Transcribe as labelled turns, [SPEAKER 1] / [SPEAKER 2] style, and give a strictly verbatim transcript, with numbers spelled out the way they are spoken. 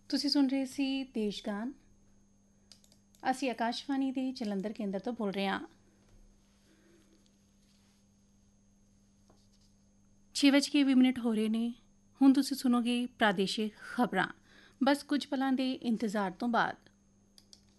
[SPEAKER 1] ਤੁਸੀਂ ਸੁਣ ਰਹੇ ਸੀ ਦੇਸ਼ਗਾਨ। ਅਸੀਂ ਆਕਾਸ਼ਵਾਣੀ ਦੇ ਜਲੰਧਰ ਕੇਂਦਰ ਤੋਂ ਬੋਲ ਰਹੇ ਹਾਂ। ਛੇ ਵੱਜ ਕੇ ਵੀਹ ਮਿੰਟ ਹੋ ਰਹੇ ਨੇ। ਹੁਣ ਤੁਸੀਂ ਸੁਣੋਗੇ ਪ੍ਰਾਦੇਸ਼ਿਕ ਖਬਰਾਂ ਬਸ ਕੁਝ ਪਲਾਂ ਦੇ ਇੰਤਜ਼ਾਰ ਤੋਂ ਬਾਅਦ।